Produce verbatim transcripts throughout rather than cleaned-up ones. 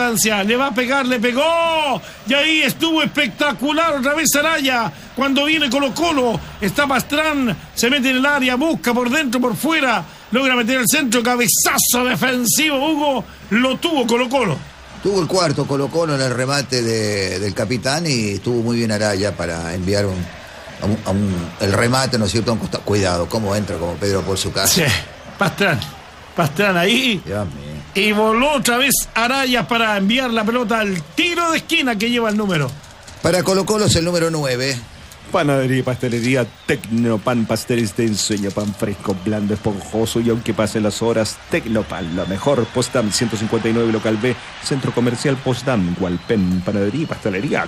distancia, le va a pegar, le pegó, y ahí estuvo espectacular otra vez Araya, cuando viene Colo Colo, está Pastrán, se mete en el área, busca por dentro, por fuera, logra meter el centro, cabezazo defensivo, Hugo, lo tuvo Colo Colo. Tuvo el cuarto Colo Colo en el remate de, del capitán y estuvo muy bien Araya para enviar un, a un, a un, el remate, ¿no es cierto? A un costado. Cuidado, cómo entra como Pedro por su casa. Sí, Pastrán, Pastrán ahí. Dios mío. Y voló otra vez Araya para enviar la pelota al tiro de esquina que lleva el número. Para Colo Colo es el número nueve. Panadería y pastelería Tecnopan, pasteles de ensueño, pan fresco, blando, esponjoso y aunque pasen las horas, Tecnopan, lo mejor. Potsdam ciento cincuenta y nueve, local B, Centro Comercial Potsdam, Hualpén, panadería y pastelería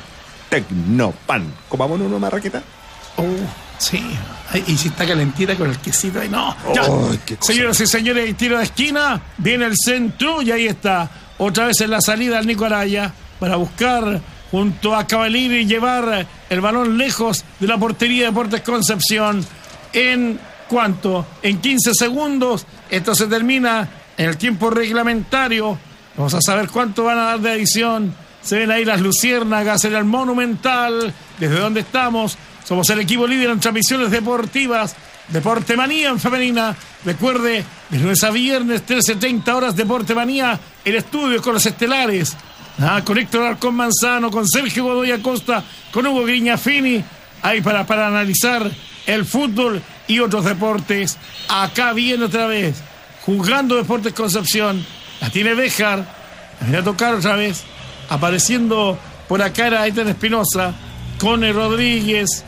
Tecnopan. ¿Comámonos una marraqueta? Oh, sí. Ay, y si está calentita con el quesito ahí, no. Ya. Oh, Señoras y señores, el tiro de esquina, viene el centro y ahí está. Otra vez en la salida el Nico Araya para buscar junto a Cavalieri llevar el balón lejos de la portería de Deportes Concepción. ¿En cuánto? En quince segundos. Esto se termina en el tiempo reglamentario. Vamos a saber cuánto van a dar de adición. Se ven ahí las luciérnagas en el Monumental. Desde donde estamos, somos el equipo líder en transmisiones deportivas. Deporte Manía en femenina. Recuerde, de lunes a viernes, trece treinta horas, Deporte Manía, el estudio con los estelares. Ah, con Héctor Arcón Manzano, con Sergio Godoy Acosta, con Hugo Grignafini, ahí para, para analizar el fútbol y otros deportes. Acá viene otra vez, jugando Deportes Concepción, la tiene Béjar, la viene a tocar otra vez, apareciendo por acá era Aitán Espinosa, Cone Rodríguez,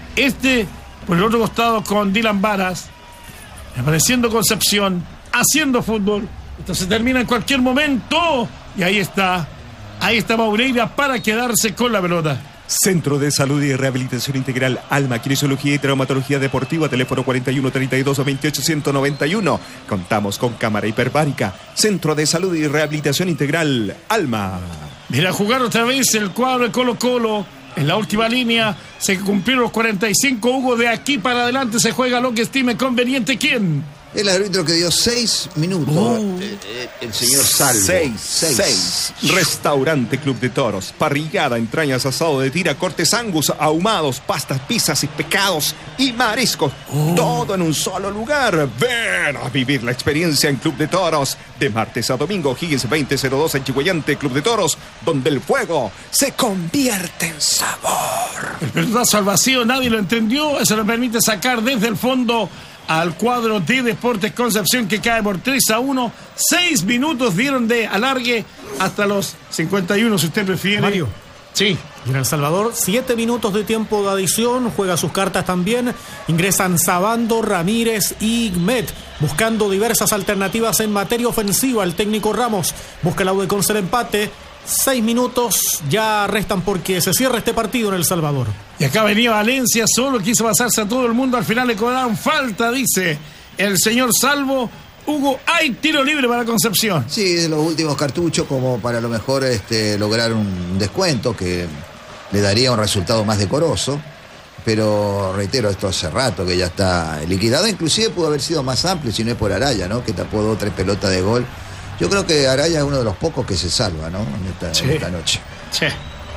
este por el otro costado con Dylan Varas, apareciendo Concepción, haciendo fútbol. Esto se termina en cualquier momento, y ahí está. Ahí está Maureira para quedarse con la pelota. Centro de Salud y Rehabilitación Integral Alma, Kinesiología y Traumatología Deportiva, teléfono cuarenta y uno, treinta y dos, veintiocho, ciento noventa y uno. Contamos con cámara hiperbárica. Centro de Salud y Rehabilitación Integral Alma. Mira, jugar otra vez el cuadro de Colo Colo. En la última línea se cumplieron los cuarenta y cinco. Hugo, de aquí para adelante se juega lo que estime conveniente. ¿Quién? El árbitro que dio seis minutos, oh. eh, eh, el señor Salvo. Seis, seis. seis. Restaurante Club de Toros. Parrillada, entrañas, asado de tira, cortes angus, ahumados, pastas, pizzas y pescados y mariscos. Oh. Todo en un solo lugar. Ven a vivir la experiencia en Club de Toros. De martes a domingo, Higgins veinte cero dos en Chihuayante, Club de Toros, donde el fuego se convierte en sabor. El pelotazo al vacío, nadie lo entendió. Eso le permite sacar desde el fondo al cuadro de Deportes Concepción, que cae por tres a uno. Seis minutos dieron de alargue hasta los cincuenta y uno, si usted prefiere. Mario. Sí. Y en El Salvador, siete minutos de tiempo de adición. Juega sus cartas también. Ingresan Sabando, Ramírez y Met, buscando diversas alternativas en materia ofensiva. El técnico Ramos busca el Aude Conce el empate. Seis minutos ya restan porque se cierra este partido en El Salvador. Y acá venía Valencia, solo quiso pasarse a todo el mundo. Al final le cobraron falta, dice el señor Salvo. Hugo, hay tiro libre para Concepción. Sí, de los últimos cartuchos, como para a lo mejor este, lograr un descuento que le daría un resultado más decoroso. Pero reitero, esto hace rato que ya está liquidado. Inclusive pudo haber sido más amplio si no es por Araya, ¿no? Que tapó dos o tres pelotas de gol. Yo creo que Araya es uno de los pocos que se salva, ¿no? En esta, sí. en esta noche. Sí.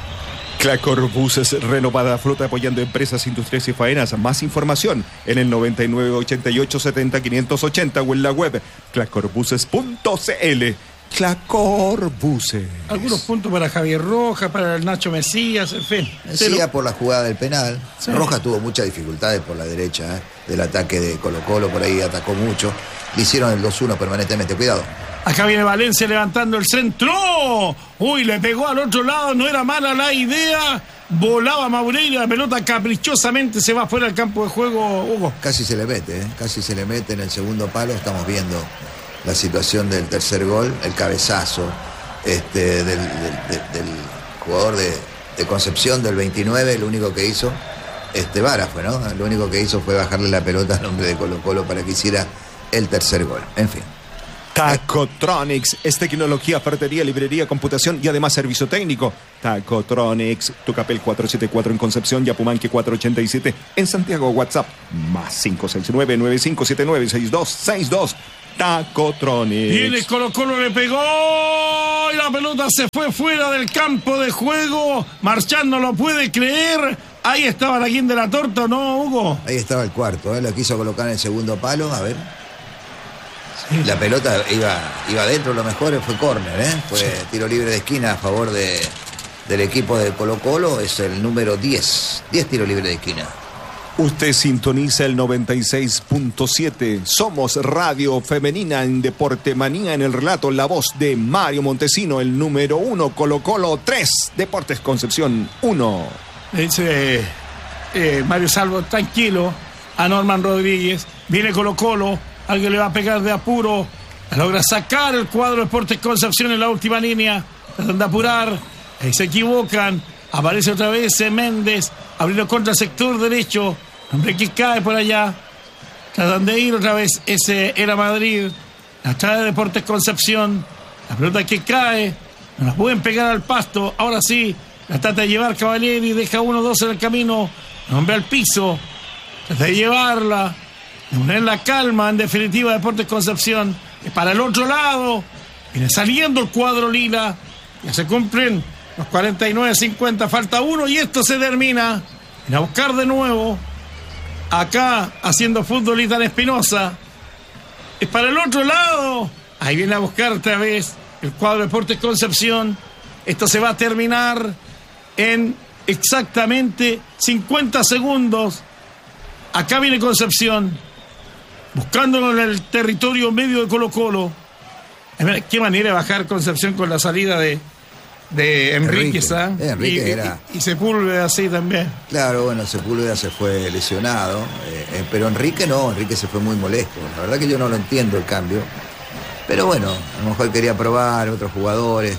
Clacor Buses, renovada flota apoyando empresas, industrias y faenas. Más información en el noventa y nueve, ochenta y ocho, setenta, quinientos ochenta o en la web clacor buses punto c l. Clacor Buses. Algunos puntos para Javier Rojas, para el Nacho Mesías, en fin. Decía por la jugada del penal. Sí. Rojas tuvo muchas dificultades por la derecha, ¿eh? Del ataque de Colo Colo, por ahí atacó mucho. Le hicieron el dos uno permanentemente, cuidado. Acá viene Valencia levantando el centro. Uy, le pegó al otro lado, no era mala la idea. Volaba Maureira, la pelota caprichosamente se va fuera del campo de juego, Hugo. Casi se le mete, ¿eh? Casi se le mete en el segundo palo. Estamos viendo la situación del tercer gol, el cabezazo este, del, del, del, del jugador de, de Concepción, del veintinueve, lo único que hizo, este Vara fue, ¿no? Lo único que hizo fue bajarle la pelota al hombre de Colo Colo para que hiciera el tercer gol. En fin. Tacotronics es tecnología, ferretería, librería, computación y además servicio técnico. Tacotronics, Tucapel cuatrocientos setenta y cuatro en Concepción, Yapumanque cuatrocientos ochenta y siete en Santiago. WhatsApp más cinco seis nueve, nueve cinco siete nueve, seis dos seis dos. Tacotronics. Viene Colo Colo, le pegó y la pelota se fue fuera del campo de juego. Marchand no lo puede creer. Ahí estaba la guinda de la torta, ¿no, Hugo? Ahí estaba el cuarto, ¿eh? Lo quiso colocar en el segundo palo, a ver. Sí. La pelota iba, iba adentro, lo mejor fue córner, ¿eh? Fue sí. Tiro libre de esquina a favor de, del equipo de Colo Colo, es el número diez. diez tiro libre de esquina. Usted sintoniza el noventa y seis punto siete. Somos Radio Femenina en Deporte Manía. En el relato, la voz de Mario Montesino, el número uno. Colo Colo tres, Deportes Concepción uno. Dice eh, Mario Salvo, tranquilo, a Norman Rodríguez. Viene Colo Colo, alguien le va a pegar de apuro. Logra sacar el cuadro de Deportes Concepción en la última línea. Tratan de apurar, ahí se equivocan. Aparece otra vez Méndez, abriendo contra el sector derecho. Hombre que cae por allá. Tratan de ir otra vez. Ese era Madrid. La trae Deportes Concepción. La pelota que cae. No la pueden pegar al pasto. Ahora sí. La trata de llevar Cavalieri. Deja uno dos en el camino. Hombre al piso. Trata de llevarla. De poner la calma. En definitiva, Deportes Concepción. Es para el otro lado. Viene saliendo el cuadro lila. Ya se cumplen los cuarenta y nueve cincuenta. Falta uno y esto se termina. Viene a buscar de nuevo. Acá haciendo fútbol Ethan Espinosa. Es para el otro lado. Ahí viene a buscar otra vez el cuadro de Deportes Concepción. Esto se va a terminar en exactamente cincuenta segundos. Acá viene Concepción. Buscándolo en el territorio medio de Colo Colo. Qué manera de bajar Concepción con la salida de... de Enríquez, ¿ah? ¿eh? Enrique y, era... y, y Sepúlveda así también. Claro, bueno, Sepúlveda se fue lesionado, eh, eh, pero Enrique no, Enrique se fue muy molesto. La verdad que yo no lo entiendo el cambio, pero bueno, a lo mejor quería probar otros jugadores.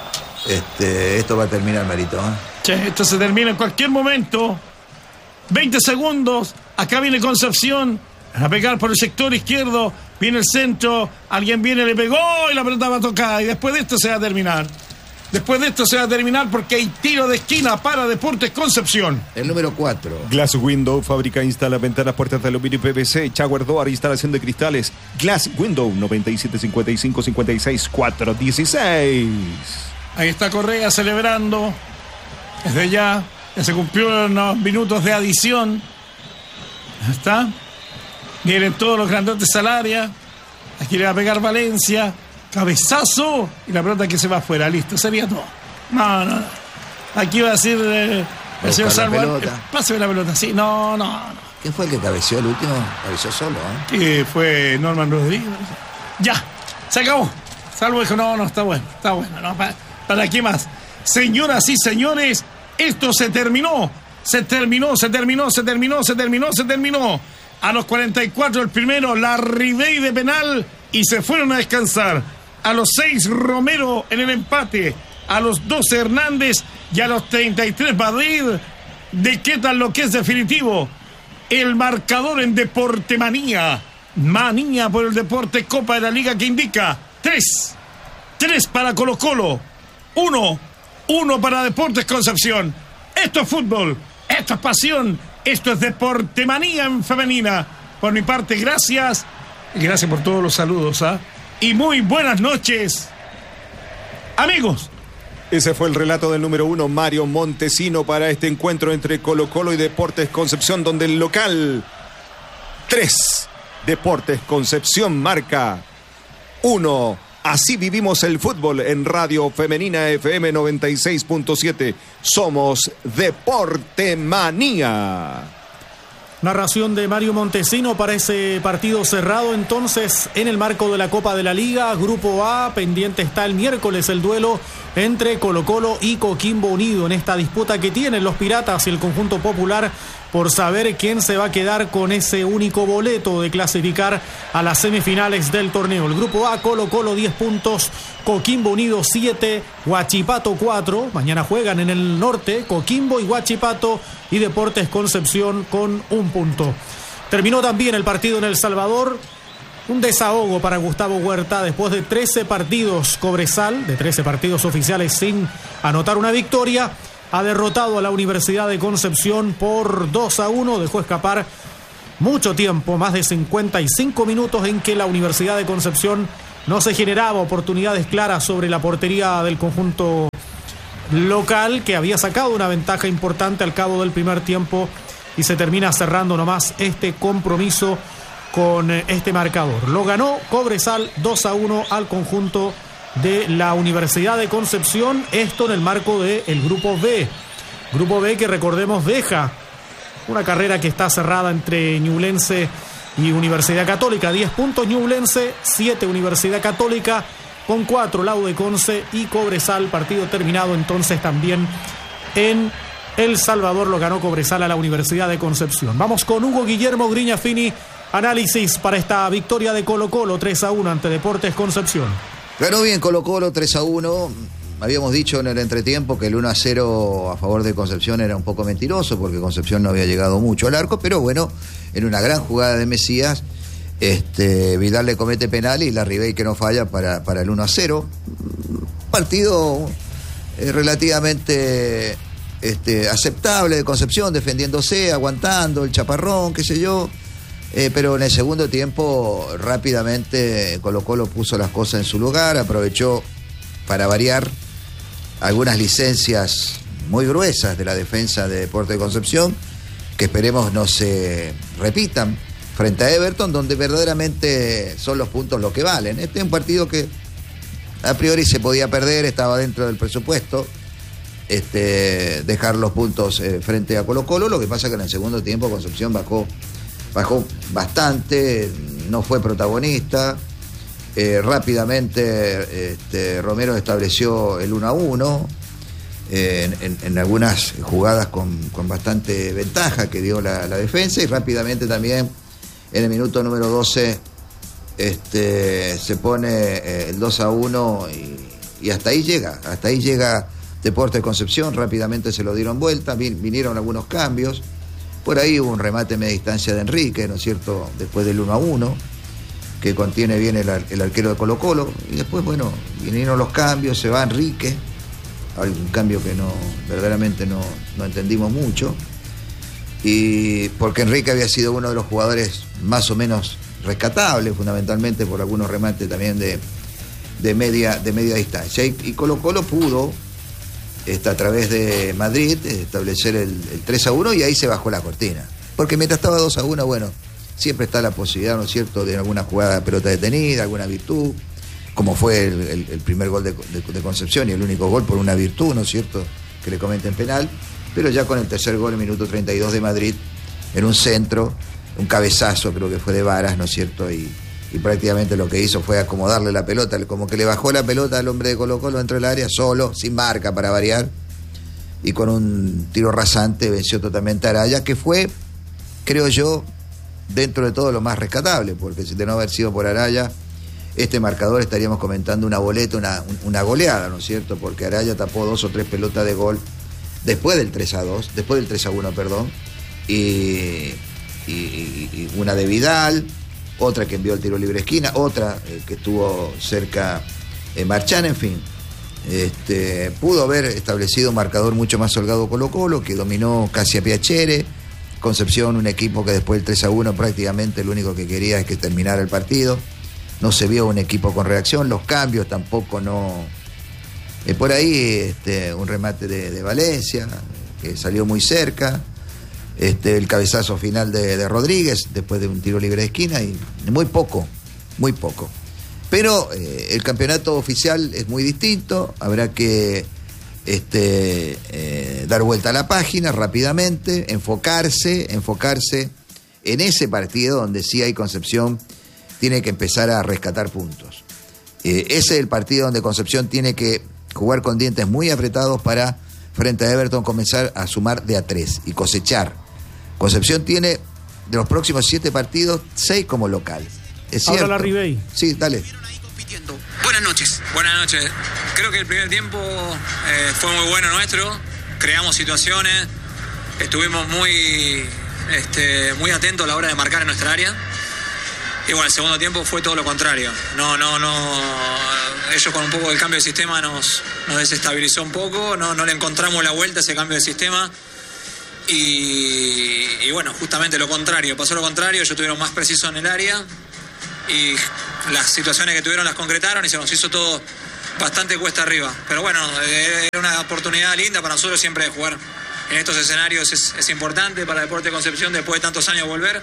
Este, esto va a terminar, Marito, ¿eh? Che, esto se termina en cualquier momento. veinte segundos, acá viene Concepción a pegar por el sector izquierdo, viene el centro, alguien viene, le pegó y la pelota va a tocar y después de esto se va a terminar. Después de esto se va a terminar porque hay tiro de esquina para Deportes Concepción. El número cuatro. Glass Window, fábrica, instala ventanas, puertas de aluminio y P V C. Chauer Door, instalación de cristales. Glass Window, noventa y siete cincuenta y cinco cincuenta y seis cuatrocientos dieciséis. Ahí está Correa celebrando. Desde ya, ya se cumplieron los minutos de adición. Ahí está. Vienen todos los grandotes al área. Aquí le va a pegar Valencia. Cabezazo y la pelota que se va afuera. Listo, sería todo. No, no, no. Aquí va a decir eh, el señor Salvo. Eh, páseme la pelota, sí. No, no, no. ¿Quién fue el que cabeció el último? Cabeció solo, ¿eh? Sí, fue Norman Rodríguez. Ya, se acabó. Salvo dijo, no, no, está bueno, está bueno. No, ¿para, ¿Para qué más? Señoras y señores, esto se terminó. Se terminó, se terminó, se terminó, se terminó, se terminó. A los cuarenta y cuatro el primero, la Ribey de penal y se fueron a descansar. A los seis, Romero en el empate. A los doce, Hernández. Y a los treinta y tres, Madrid. Decretan lo que es definitivo. El marcador en Deporte Manía. Manía por el deporte, Copa de la Liga, que indica tres. tres para Colo Colo. uno. uno para Deportes Concepción. Esto es fútbol. Esto es pasión. Esto es Deporte Manía en femenina. Por mi parte, gracias. Y gracias por todos los saludos, ¿ah? ¿eh? Y muy buenas noches, amigos. Ese fue el relato del número uno, Mario Montesino, para este encuentro entre Colo Colo y Deportes Concepción, donde el local tres, Deportes Concepción marca uno. Así vivimos el fútbol en Radio Femenina F M noventa y seis punto siete. Somos Deporte Manía. Narración de Mario Montesino para ese partido cerrado entonces en el marco de la Copa de la Liga. Grupo A, pendiente está el miércoles el duelo entre Colo Colo y Coquimbo Unido en esta disputa que tienen los Piratas y el conjunto popular por saber quién se va a quedar con ese único boleto de clasificar a las semifinales del torneo. El grupo A, Colo Colo diez puntos, Coquimbo Unido siete, Huachipato cuatro. Mañana juegan en el norte Coquimbo y Huachipato y Deportes Concepción con un punto. Terminó también el partido en El Salvador. Un desahogo para Gustavo Huerta después de trece partidos Cobresal, de trece partidos oficiales sin anotar una victoria. Ha derrotado a la Universidad de Concepción por dos a uno. Dejó escapar mucho tiempo, más de cincuenta y cinco minutos en que la Universidad de Concepción no se generaba oportunidades claras sobre la portería del conjunto local, que había sacado una ventaja importante al cabo del primer tiempo, y se termina cerrando nomás este compromiso con este marcador. Lo ganó Cobresal dos a uno al conjunto de la Universidad de Concepción, esto en el marco del Grupo B. Grupo B que, recordemos, deja una carrera que está cerrada entre Ñublense y Universidad Católica. diez puntos Ñublense, siete Universidad Católica, con cuatro la U de Conce y Cobresal. Partido terminado entonces también en El Salvador. Lo ganó Cobresal a la Universidad de Concepción. Vamos con Hugo Guillermo Griñafini. Análisis para esta victoria de Colo Colo tres a uno ante Deportes Concepción. Ganó bien Colo Colo tres a uno. Habíamos dicho en el entretiempo que el uno a cero a favor de Concepción era un poco mentiroso, porque Concepción no había llegado mucho al arco, pero bueno, en una gran jugada de Mesías, este, Vidal le comete penal y la Ribey que no falla para, para el uno a cero. Partido eh, relativamente este, aceptable de Concepción, defendiéndose, aguantando el chaparrón, qué sé yo. Eh, pero en el segundo tiempo rápidamente Colo Colo puso las cosas en su lugar, aprovechó para variar algunas licencias muy gruesas de la defensa de Deportes de Concepción, que esperemos no se repitan frente a Everton, donde verdaderamente son los puntos lo que valen. Este es un partido que a priori se podía perder, estaba dentro del presupuesto, este, dejar los puntos eh, frente a Colo Colo. Lo que pasa es que en el segundo tiempo Concepción bajó Bajó bastante, no fue protagonista. Eh, rápidamente este, Romero estableció el uno a uno eh, en, en, en algunas jugadas con, con bastante ventaja que dio la, la defensa, y rápidamente también en el minuto número doce este, se pone eh, el dos a uno y, y hasta ahí llega, hasta ahí llega Deportes Concepción. Rápidamente se lo dieron vuelta, vin, vinieron algunos cambios. Por ahí hubo un remate media distancia de Enrique, ¿no es cierto?, después del uno a uno, que contiene bien el, el arquero de Colo Colo. Y después, bueno, vinieron los cambios, se va Enrique. Hay un cambio que no, verdaderamente no, no entendimos mucho. Y porque Enrique había sido uno de los jugadores más o menos rescatables, fundamentalmente por algunos remates también de, de, media, de media distancia. Y, y Colo Colo pudo, Está a través de Madrid, establecer el, el tres a uno, y ahí se bajó la cortina. Porque mientras estaba dos a uno, bueno, siempre está la posibilidad, ¿no es cierto?, de alguna jugada de pelota detenida, alguna virtud, como fue el, el, el primer gol de, de, de Concepción y el único gol por una virtud, ¿no es cierto?, que le cometen penal. Pero ya con el tercer gol, en minuto treinta y dos de Madrid, en un centro, un cabezazo, creo que fue de Varas, ¿no es cierto?, y, y prácticamente lo que hizo fue acomodarle la pelota, como que le bajó la pelota al hombre de Colo Colo dentro del área, solo, sin marca para variar, y con un tiro rasante venció totalmente a Araya, que fue, creo yo, dentro de todo lo más rescatable, porque si de no haber sido por Araya, este marcador estaríamos comentando una boleta, una, una goleada, ¿no es cierto?, porque Araya tapó dos o tres pelotas de gol después del tres a dos, después del tres a uno, perdón, y, y, y una de Vidal, otra que envió el tiro libre esquina, otra eh, que estuvo cerca eh, Marchán, en fin. Este, pudo haber establecido un marcador mucho más holgado Colo Colo, que dominó casi a Piacere. Concepción, un equipo que después del tres a uno prácticamente lo único que quería es que terminara el partido. No se vio un equipo con reacción, los cambios tampoco no... Eh, por ahí este, un remate de, de Valencia, que salió muy cerca. Este, el cabezazo final de, de Rodríguez después de un tiro libre de esquina, y muy poco, muy poco. Pero eh, el campeonato oficial es muy distinto, habrá que este, eh, dar vuelta a la página rápidamente, enfocarse, enfocarse en ese partido donde sí hay Concepción, tiene que empezar a rescatar puntos. Eh, ese es el partido donde Concepción tiene que jugar con dientes muy apretados para, frente a Everton, comenzar a sumar de a tres y cosechar. Concepción tiene, de los próximos siete partidos, seis como local. ¿Es cierto? Ahora la Ribey. Sí, dale. Buenas noches. Buenas noches. Creo que el primer tiempo eh, fue muy bueno nuestro. Creamos situaciones. Estuvimos muy, este, muy atentos a la hora de marcar en nuestra área. Y bueno, el segundo tiempo fue todo lo contrario. No, no, no. Ellos con un poco del cambio de sistema nos, nos desestabilizó un poco. No, no le encontramos la vuelta a ese cambio de sistema. Y, y bueno, justamente lo contrario, pasó lo contrario, ellos tuvieron más preciso en el área y las situaciones que tuvieron las concretaron y se nos hizo todo bastante cuesta arriba. Pero bueno, era una oportunidad linda para nosotros siempre de jugar en estos escenarios, es, es importante para Deportes Concepción después de tantos años volver.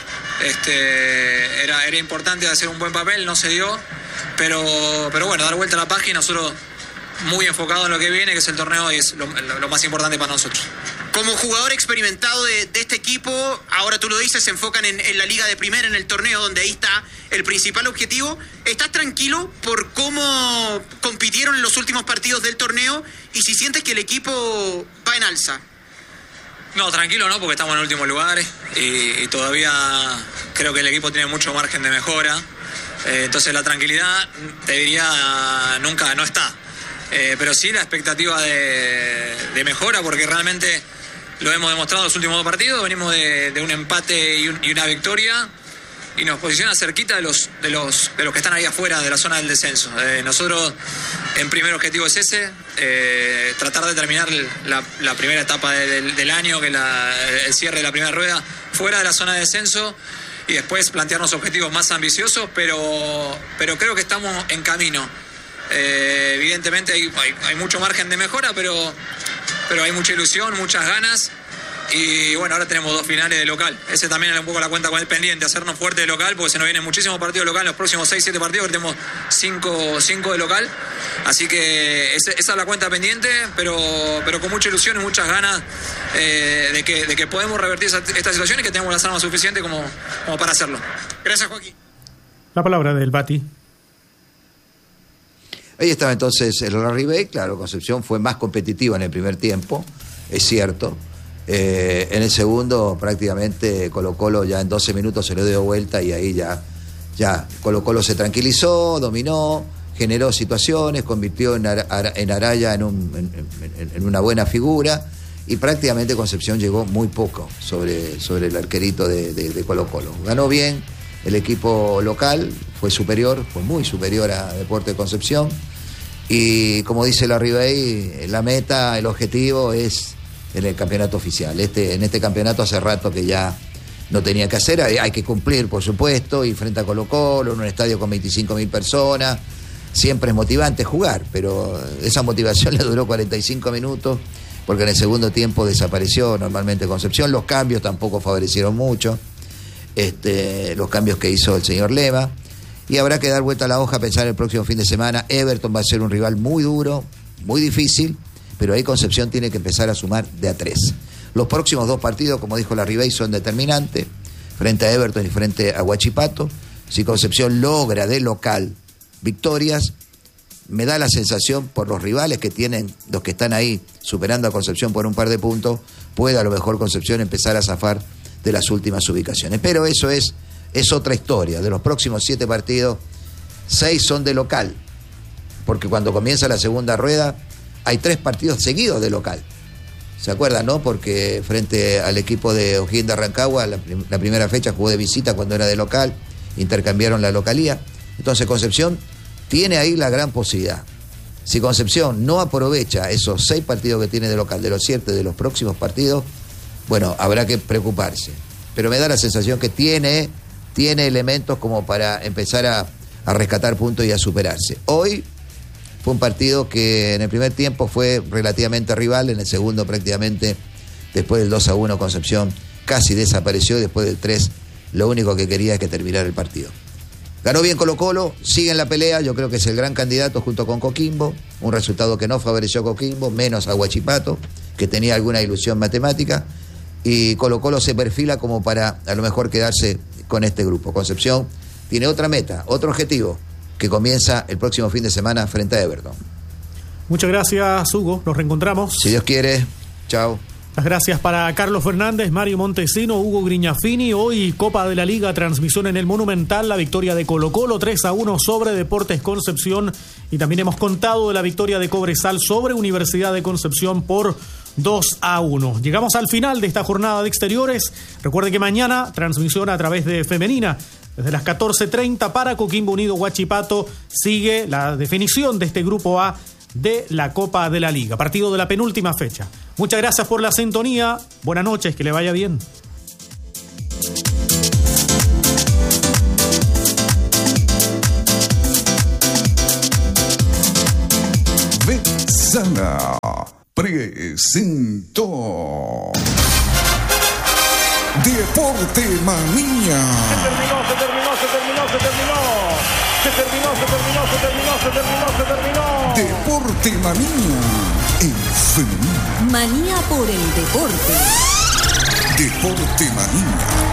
Este, era, era importante hacer un buen papel, no se dio, pero, pero bueno, dar vuelta a la página, nosotros muy enfocados en lo que viene, que es el torneo, y es lo, lo más importante para nosotros. Como jugador experimentado de, de este equipo, ahora tú lo dices, se enfocan en, en la Liga de Primera, en el torneo, donde ahí está el principal objetivo. ¿Estás tranquilo por cómo compitieron en los últimos partidos del torneo y si sientes que el equipo va en alza? No, tranquilo no, porque estamos en últimos lugares y, y todavía creo que el equipo tiene mucho margen de mejora. Eh, entonces la tranquilidad, te diría, nunca, no está. Eh, pero sí la expectativa de, de mejora, porque realmente lo hemos demostrado en los últimos dos partidos. Venimos de, de un empate y, un, y una victoria y nos posiciona cerquita de los, de los de los que están ahí afuera de la zona del descenso. Eh, nosotros, en primer objetivo es ese, eh, tratar de terminar la, la primera etapa de, del, del año, que es la, el cierre de la primera rueda, fuera de la zona de descenso, y después plantearnos objetivos más ambiciosos, pero, pero creo que estamos en camino. Eh, evidentemente hay, hay, hay mucho margen de mejora, pero, pero hay mucha ilusión, muchas ganas. Y bueno, ahora tenemos dos finales de local. Ese también es un poco la cuenta con el pendiente, hacernos fuerte de local, porque se nos vienen muchísimos partidos de local. En los próximos seis, siete partidos que tenemos cinco de local. Así que ese, esa es la cuenta pendiente, pero, pero con mucha ilusión y muchas ganas eh, de, que, de que podemos revertir esa, esta situación y que tenemos las armas suficientes como, como para hacerlo. Gracias, Joaquín. La palabra del Bati. Ahí estaba entonces el Larry Bay. Claro, Concepción fue más competitiva en el primer tiempo, es cierto. Eh, en el segundo prácticamente Colo Colo ya en doce minutos se le dio vuelta y ahí ya, ya Colo Colo se tranquilizó, dominó, generó situaciones, convirtió en, Ara, en Araya en, un, en, en una buena figura y prácticamente Concepción llegó muy poco sobre, sobre el arquerito de, de, de Colo Colo. Ganó bien el equipo local, fue superior, fue muy superior a Deportes Concepción y como dice Larry Bay, la meta, el objetivo es en el campeonato oficial. Este, en este campeonato hace rato que ya no tenía que hacer, hay, hay que cumplir, por supuesto, y frente a Colo Colo, en un estadio con veinticinco mil personas, siempre es motivante jugar, pero esa motivación le duró cuarenta y cinco minutos, porque en el segundo tiempo desapareció normalmente Concepción, los cambios tampoco favorecieron mucho, este, los cambios que hizo el señor Lema, y habrá que dar vuelta a la hoja, pensar el próximo fin de semana. Everton va a ser un rival muy duro, muy difícil, pero ahí Concepción tiene que empezar a sumar de a tres. Los próximos dos partidos, como dijo Larry Bay, son determinantes, frente a Everton y frente a Huachipato. Si Concepción logra de local victorias, me da la sensación, por los rivales que tienen, los que están ahí superando a Concepción por un par de puntos, puede a lo mejor Concepción empezar a zafar de las últimas ubicaciones. Pero eso es, es otra historia. De los próximos siete partidos, seis son de local, porque cuando comienza la segunda rueda, hay tres partidos seguidos de local. ¿Se acuerdan, no? Porque frente al equipo de O'Higgins de Rancagua, la, prim- la primera fecha jugó de visita cuando era de local, intercambiaron la localía. Entonces Concepción tiene ahí la gran posibilidad. Si Concepción no aprovecha esos seis partidos que tiene de local, de los siete de los próximos partidos, bueno, habrá que preocuparse. Pero me da la sensación que tiene, tiene elementos como para empezar a, a rescatar puntos y a superarse. Hoy fue un partido que en el primer tiempo fue relativamente rival, en el segundo prácticamente, después del dos a uno Concepción casi desapareció, y después del tres lo único que quería es que terminara el partido. Ganó bien Colo Colo, sigue en la pelea, yo creo que es el gran candidato junto con Coquimbo, un resultado que no favoreció a Coquimbo, menos a Huachipato, que tenía alguna ilusión matemática, y Colo Colo se perfila como para a lo mejor quedarse con este grupo. Concepción tiene otra meta, otro objetivo, que comienza el próximo fin de semana frente a Everton. Muchas gracias, Hugo. Nos reencontramos. Si Dios quiere. Chao. Las gracias para Carlos Fernández, Mario Montesino, Hugo Grignafini. Hoy Copa de la Liga, transmisión en el Monumental, la victoria de Colo Colo tres a uno sobre Deportes Concepción. Y también hemos contado de la victoria de Cobresal sobre Universidad de Concepción por dos a uno. Llegamos al final de esta jornada de exteriores. Recuerde que mañana transmisión a través de Femenina. Desde las catorce treinta para Coquimbo Unido Huachipato sigue la definición de este grupo A de la Copa de la Liga, partido de la penúltima fecha. Muchas gracias por la sintonía, buenas noches, que le vaya bien. Vexana presentó Deporte Manía. Se terminó, se terminó, se terminó, se terminó. Se terminó, se terminó, se terminó, se terminó, se terminó. Deporte Manía en femenino. Manía por el deporte. Deporte Manía.